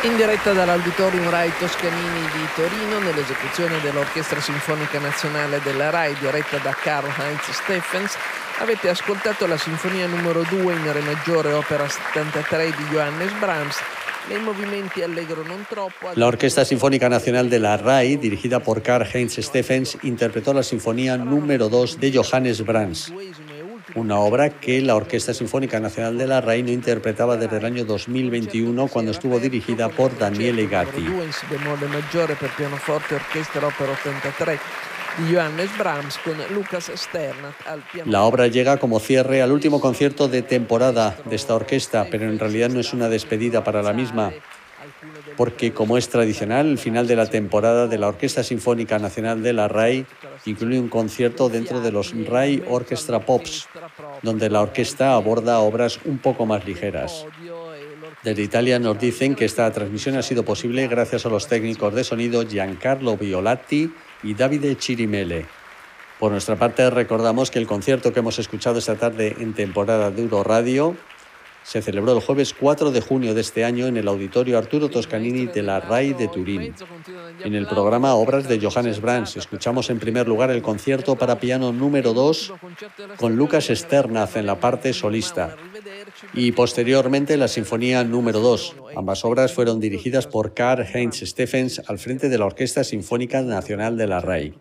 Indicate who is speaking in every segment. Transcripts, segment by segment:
Speaker 1: In diretta dall'Auditorium Rai Toscanini di Torino, nell'esecuzione dell'Orchestra Sinfonica Nazionale della Rai, diretta da Karl-Heinz Steffens, avete ascoltato la Sinfonia numero 2 in Re maggiore, opera 73 di Johannes Brahms, nei movimenti allegro non troppo.
Speaker 2: La Orquesta Sinfónica Nacional de la RAI, dirigida por Karl-Heinz Steffens, interpretó la Sinfonía número 2 de Johannes Brahms, una obra que la Orquesta Sinfónica Nacional de la RAI no interpretaba desde el año 2021, cuando estuvo dirigida por Daniele Gatti.
Speaker 1: Bemolle maggiore per pianoforte orchestra, opera 83 di Johannes Brahms, con Lukas Sternat al piano.
Speaker 2: La obra llega como cierre al último concierto de temporada de esta orquesta, pero en realidad no es una despedida para la misma, porque, como es tradicional, el final de la temporada de la Orquesta Sinfónica Nacional de la RAI incluye un concierto dentro de los RAI Orchestra Pops, donde la orquesta aborda obras un poco más ligeras. Desde Italia nos dicen que esta transmisión ha sido posible gracias a los técnicos de sonido Giancarlo Violatti y Davide Cirimele. Por nuestra parte, recordamos que el concierto que hemos escuchado esta tarde en temporada de Euroradio se celebró el jueves 4 de junio de este año en el Auditorio Arturo Toscanini de la RAI de Turín. En el programa Obras de Johannes Brahms escuchamos en primer lugar el concierto para piano número 2 con Lukas Sternat en la parte solista y posteriormente la Sinfonía número 2. Ambas obras fueron dirigidas por Karl-Heinz Steffens al frente de la Orquesta Sinfónica Nacional de la RAI.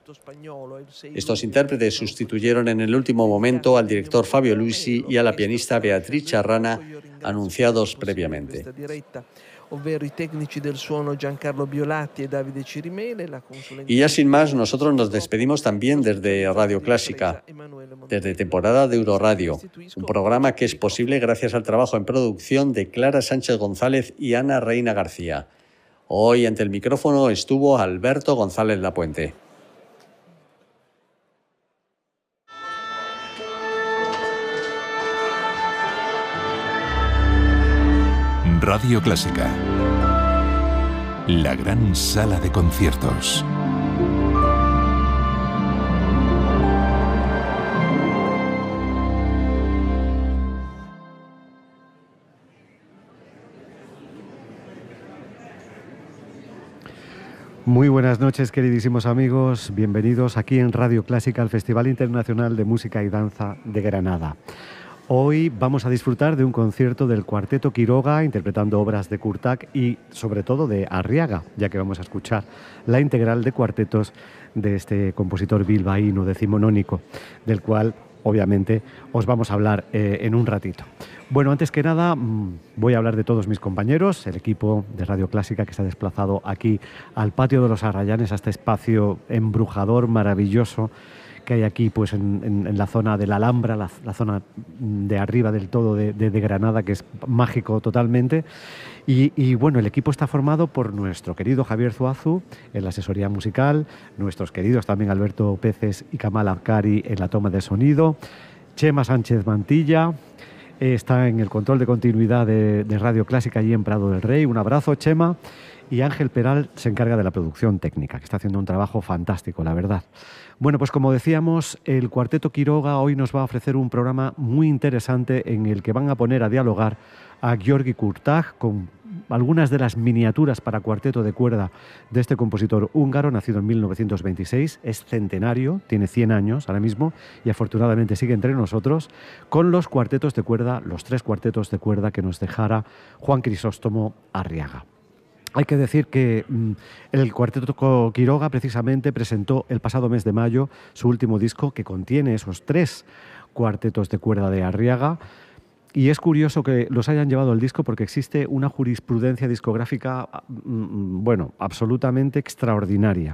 Speaker 2: Estos intérpretes sustituyeron en el último momento al director Fabio Luisi y a la pianista Beatrice Arrana, anunciados previamente.
Speaker 1: Ovvero i tecnici del suono Giancarlo Violatti e Davide Cirimele.
Speaker 2: Y ya sin más, nosotros nos despedimos también desde Radio Clásica, desde temporada de Euroradio, un programa que es posible gracias al trabajo en producción de Clara Sánchez González y Ana Reina García. Hoy ante el micrófono estuvo Alberto González Lapuente.
Speaker 3: Radio Clásica, la gran sala de conciertos.
Speaker 4: Muy buenas noches, queridísimos amigos. Bienvenidos aquí en Radio Clásica al Festival Internacional de Música y Danza de Granada. Hoy vamos a disfrutar de un concierto del Cuarteto Quiroga interpretando obras de Kurtág y sobre todo de Arriaga, ya que vamos a escuchar la integral de cuartetos de este compositor bilbaíno decimonónico, del cual obviamente os vamos a hablar en un ratito. Bueno, antes que nada voy a hablar de todos mis compañeros, el equipo de Radio Clásica que se ha desplazado aquí al Patio de los Arrayanes, a este espacio embrujador, maravilloso, que hay aquí pues en la zona de la Alhambra, la zona de arriba del todo de Granada, que es mágico totalmente. Y bueno, el equipo está formado por nuestro querido Javier Zuazu en la asesoría musical, nuestros queridos también Alberto Peces y Kamal Abkari en la toma de sonido, Chema Sánchez Mantilla está en el control de continuidad de Radio Clásica allí en Prado del Rey. Un abrazo, Chema. Y Ángel Peral se encarga de la producción técnica, que está haciendo un trabajo fantástico, la verdad. Bueno, pues como decíamos, el Cuarteto Quiroga hoy nos va a ofrecer un programa muy interesante en el que van a poner a dialogar a György Kurtág con algunas de las miniaturas para cuarteto de cuerda de este compositor húngaro, nacido en 1926, es centenario, tiene 100 años ahora mismo y afortunadamente sigue entre nosotros, con los cuartetos de cuerda, los 3 cuartetos de cuerda que nos dejara Juan Crisóstomo Arriaga. Hay que decir que el Cuarteto Quiroga precisamente presentó el pasado mes de mayo su último disco que contiene esos 3 cuartetos de cuerda de Arriaga. Y es curioso que los hayan llevado al disco porque existe una jurisprudencia discográfica, bueno, absolutamente extraordinaria.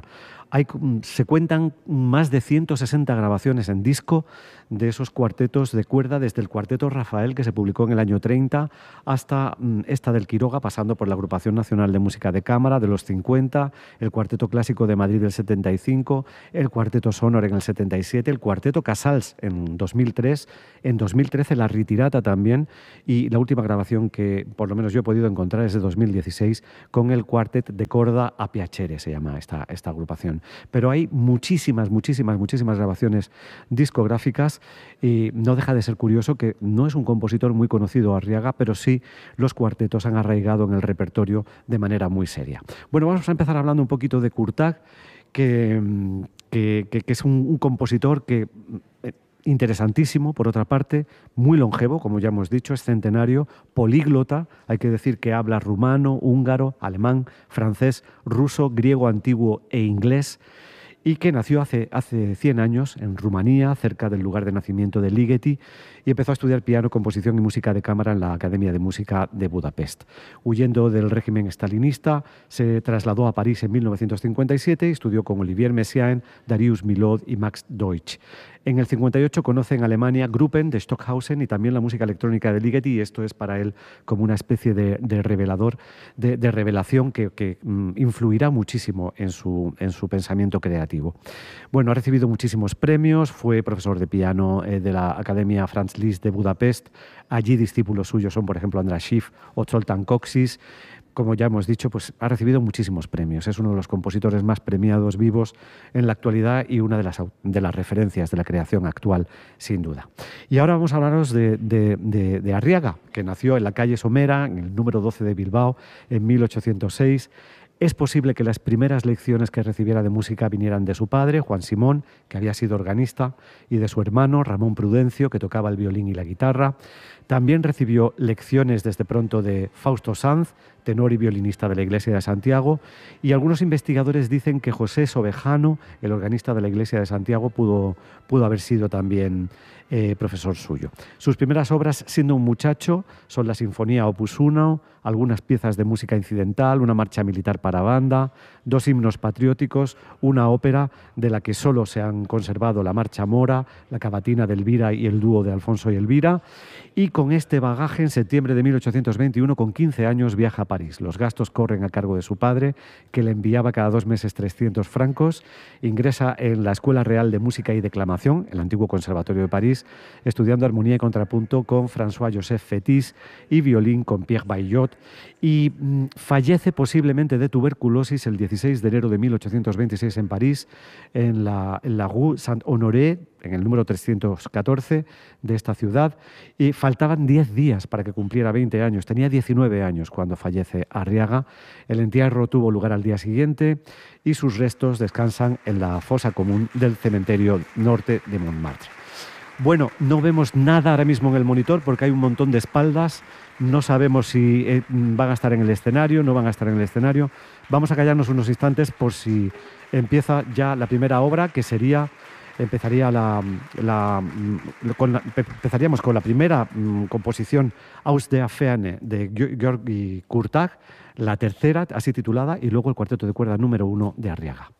Speaker 4: Se cuentan más de 160 grabaciones en disco de esos cuartetos de cuerda, desde el Cuarteto Rafael, que se publicó en el año 30, hasta esta del Quiroga, pasando por la Agrupación Nacional de Música de Cámara de los 50, el Cuarteto Clásico de Madrid del 75, el Cuarteto Sonor en el 77, el Cuarteto Casals en 2003, en 2013 la Ritirata también, y la última grabación que por lo menos yo he podido encontrar es de 2016 con el Cuartet de Corda a Piacere, se llama esta agrupación. Schumann. Pero hay muchísimas grabaciones discográficas y no deja de ser curioso que no es un compositor muy conocido, Arriaga, pero sí los cuartetos han arraigado en el repertorio de manera muy seria. Bueno, vamos a empezar hablando un poquito de Kurtág, que es un compositor que interesantísimo, por otra parte, muy longevo, como ya hemos dicho, es centenario, políglota, hay que decir que habla rumano, húngaro, alemán, francés, ruso, griego antiguo e inglés, y que nació hace 100 años en Rumanía, cerca del lugar de nacimiento de Ligeti, y empezó a estudiar piano, composición y música de cámara en la Academia de Música de Budapest. Huyendo del régimen stalinista, se trasladó a París en 1957 y estudió con Olivier Messiaen, Darius Milhaud y Max Deutsch. En el 58 conoce en Alemania Gruppen de Stockhausen y también la música electrónica de Ligeti, y esto es para él como una especie de revelación que influirá muchísimo en su pensamiento creativo. Bueno, ha recibido muchísimos premios, fue profesor de piano de la Academia Franz Liszt de Budapest. Allí discípulos suyos son, por ejemplo, András Schiff o Zoltán Kocsis. Como ya hemos dicho, pues ha recibido muchísimos premios. Es uno de los compositores más premiados vivos en la actualidad y una de las referencias de la creación actual, sin duda. Y ahora vamos a hablaros de Arriaga, que nació en la calle Somera, en el número 12 de Bilbao, en 1806. Es posible que las primeras lecciones que recibiera de música vinieran de su padre, Juan Simón, que había sido organista, y de su hermano, Ramón Prudencio, que tocaba el violín y la guitarra. También recibió lecciones desde pronto de Fausto Sanz, tenor y violinista de la Iglesia de Santiago, y algunos investigadores dicen que José Sobejano, el organista de la Iglesia de Santiago, pudo haber sido también profesor suyo. Sus primeras obras, siendo un muchacho, son la Sinfonía Opus 1, algunas piezas de música incidental, una marcha militar para banda, 2 himnos patrióticos, una ópera de la que solo se han conservado la Marcha Mora, la Cavatina de Elvira y el dúo de Alfonso y Elvira. Y con este bagaje, en septiembre de 1821, con 15 años, viaja a París. Los gastos corren a cargo de su padre, que le enviaba cada 2 meses 300 francos. Ingresa en la Escuela Real de Música y Declamación, el antiguo Conservatorio de París, estudiando armonía y contrapunto con François-Joseph Fétis y violín con Pierre Baillot. Y fallece posiblemente de tuberculosis el 16 de enero de 1826 en París, en la Rue Saint-Honoré, en el número 314 de esta ciudad, y faltaban 10 días para que cumpliera 20 años. Tenía 19 años cuando fallece Arriaga. El entierro tuvo lugar al día siguiente y sus restos descansan en la fosa común del cementerio norte de Montmartre. Bueno, no vemos nada ahora mismo en el monitor porque hay un montón de espaldas. No sabemos si van a estar en el escenario, no van a estar en el escenario. Vamos a callarnos unos instantes por si empieza ya la primera obra, que sería... Empezaríamos con la primera composición Aus der Ferne de György Kurtág, la tercera, así titulada, y luego el cuarteto de cuerda número 1 de Arriaga.